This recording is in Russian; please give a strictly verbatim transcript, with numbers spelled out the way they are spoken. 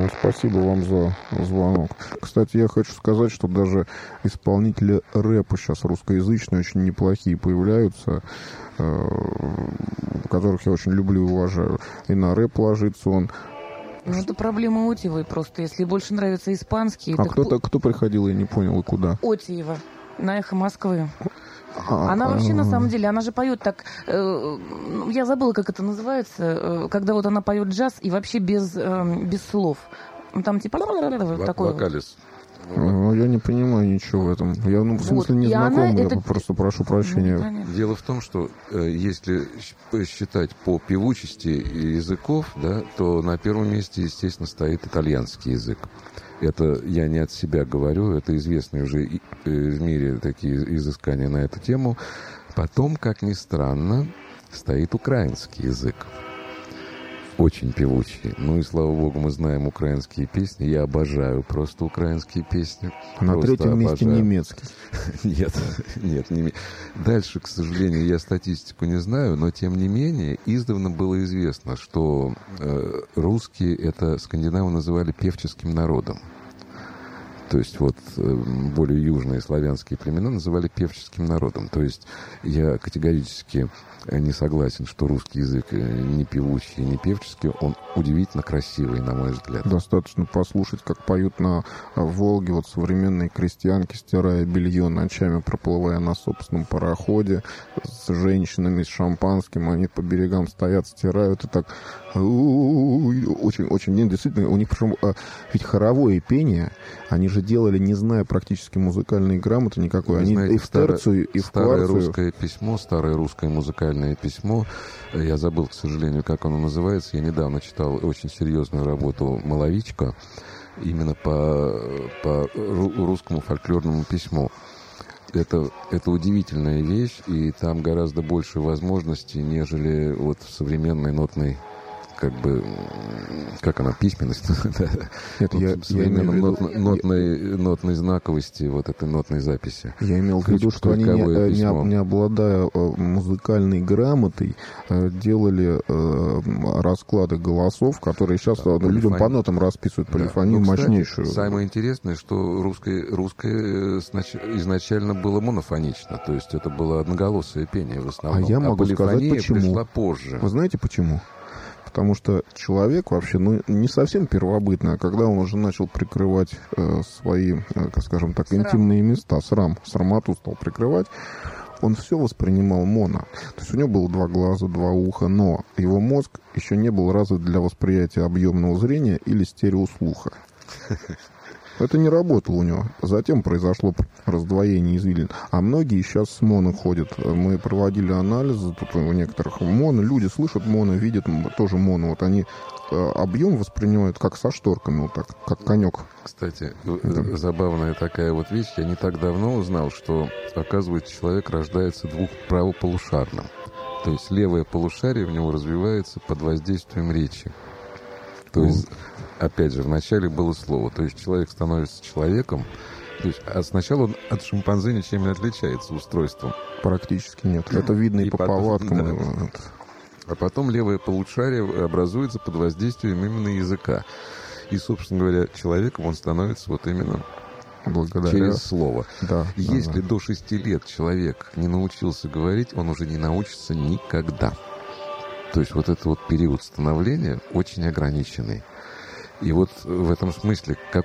спасибо вам за звонок. Кстати, я хочу сказать, что даже исполнители рэпа сейчас русскоязычные очень неплохие появляются, которых я очень люблю и уважаю. И на рэп ложится он. Ну, это проблема Отьевой просто. Если больше нравится испанский... А кто-то, кто приходил, я не понял, и куда? Отьева. На «Эхо Москвы». А, она а, вообще, а, на самом деле, она же поет так... Э, я забыла, как это называется, э, когда вот она поет джаз и вообще без, э, без слов. Там типа... такой вокалис. Ну, я не понимаю ничего в этом. Я, ну, в смысле, не знаком, я это... просто прошу прощения. Ну, дело в том, что э, если считать по певучести языков, да, то на первом месте, естественно, стоит итальянский язык. Это я не от себя говорю, это известные уже в мире такие изыскания на эту тему. Потом, как ни странно, стоит украинский язык. Очень певучий. Ну и, слава богу, мы знаем украинские песни. Я обожаю просто украинские песни. На просто третьем обожаю. месте немецкий. Нет, нет, не... Дальше, к сожалению, я статистику не знаю, но, тем не менее, издавна было известно, что э, русские, это скандинавы называли певческим народом. То есть вот более южные славянские племена называли певческим народом. То есть я категорически не согласен, что русский язык не певучий, не певческий. Он удивительно красивый, на мой взгляд. Достаточно послушать, как поют на Волге вот современные крестьянки, стирая белье ночами, проплывая на собственном пароходе с женщинами, с шампанским. Они по берегам стоят, стирают и так... Очень, очень, нет, действительно, у них причем ведь хоровое пение, они же делали, не зная практически музыкальной грамоты никакой. Вы они знаете, и в терцию, и в старое кварцию. русское письмо, старое русское музыкальное письмо, я забыл, к сожалению, как оно называется, я недавно читал очень серьезную работу «Маловичка», именно по, по русскому фольклорному письму. Это, это удивительная вещь, и там гораздо больше возможностей, нежели вот в современной нотной, как бы, как она, письменность, Нет, я, я имел нот, нотной, нотной знаковости, вот этой нотной записи. Я имел в виду, что они, не, не, не обладая музыкальной грамотой, делали расклады голосов, которые сейчас да, людям по нотам расписывают полифонию, да. Ну, мощнейшую. Кстати, самое интересное, что русское, русское изначально было монофонично, то есть это было одноголосое пение в основном. А я могу а сказать, почему. Пришла позже. Вы знаете почему? Потому что человек вообще, ну, не совсем первобытный, а когда он уже начал прикрывать э, свои, э, скажем так, срам. интимные места, срам, срамоту стал прикрывать, он все воспринимал моно. То есть у него было два глаза, два уха, но его мозг еще не был развит для восприятия объемного зрения или стереослуха. Это не работало у него. Затем произошло раздвоение извилин. А многие сейчас с моно ходят. Мы проводили анализы. Тут у некоторых моно. Люди слышат моно, видят тоже моно. Вот они объем воспринимают как со шторками, вот так, как конек. Кстати, да. Забавная такая вот вещь. Я не так давно узнал, что, оказывается, человек рождается двухправополушарным. То есть левое полушарие в него развивается под воздействием речи. То есть, опять же, вначале было слово. То есть человек становится человеком. То есть, а сначала он от шимпанзе ничем не отличается устройством. Практически нет. Это видно и, и по потом, повадкам. Да. А потом левое полушарие образуется под воздействием именно языка. И, собственно говоря, человеком он становится вот именно благодаря... через слово. Да, Если да, да. до шести лет человек не научился говорить, он уже не научится никогда. То есть вот этот вот период становления очень ограниченный. И вот в этом смысле, как,